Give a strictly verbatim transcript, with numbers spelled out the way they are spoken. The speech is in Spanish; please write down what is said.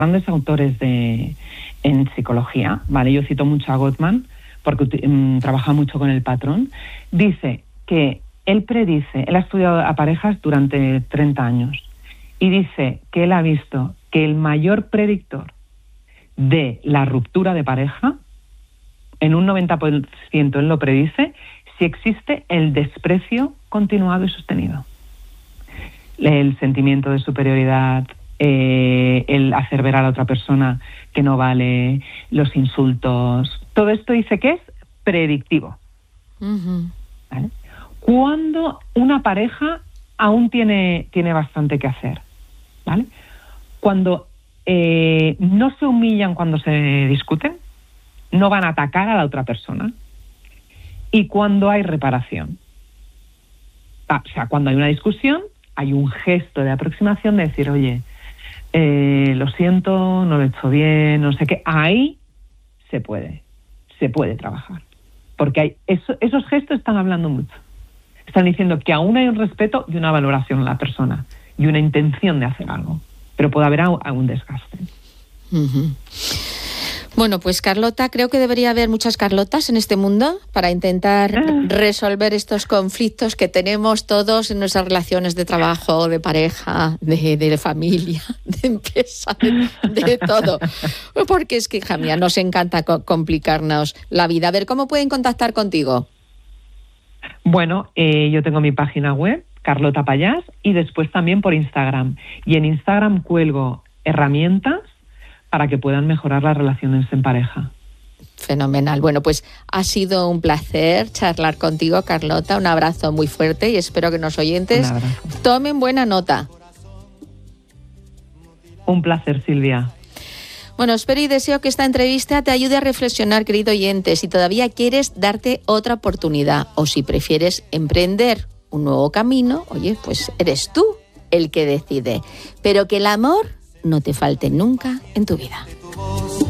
grandes autores de, en psicología, ¿vale? Yo cito mucho a Gottman porque um, trabaja mucho con el patrón. Dice que él predice, él ha estudiado a parejas durante treinta años y dice que él ha visto que el mayor predictor de la ruptura de pareja, en un noventa por ciento él lo predice, si existe el desprecio continuado y sostenido. El sentimiento de superioridad, eh, el hacer ver a la otra persona que no vale, los insultos, todo esto dice que es predictivo. Uh-huh. ¿Vale? Cuando una pareja aún tiene, tiene bastante que hacer, ¿vale? Cuando eh, no se humillan cuando se discuten, no van a atacar a la otra persona, y cuando hay reparación. O sea, cuando hay una discusión, hay un gesto de aproximación de decir, oye, eh, lo siento, no lo he hecho bien, no sé qué. Ahí se puede, se puede trabajar. Porque hay eso, esos gestos están hablando mucho. Están diciendo que aún hay un respeto y una valoración en la persona y una intención de hacer algo. Pero puede haber algún desgaste. Uh-huh. Bueno, pues Carlota, creo que debería haber muchas Carlotas en este mundo para intentar ah. resolver estos conflictos que tenemos todos en nuestras relaciones de trabajo, de pareja, de, de familia, de empresa, de, de todo. Porque es que, hija mía, nos encanta co- complicarnos la vida. A ver, ¿cómo pueden contactar contigo? Bueno, eh, yo tengo mi página web, Carlota Payás, y después también por Instagram. Y en Instagram cuelgo herramientas para que puedan mejorar las relaciones en pareja. Fenomenal. Bueno, pues ha sido un placer charlar contigo, Carlota. Un abrazo muy fuerte y espero que los oyentes tomen buena nota. Un placer, Silvia. Bueno, espero y deseo que esta entrevista te ayude a reflexionar, querido oyente, si todavía quieres darte otra oportunidad o si prefieres emprender un nuevo camino, oye, pues eres tú el que decide. Pero que el amor no te falte nunca en tu vida.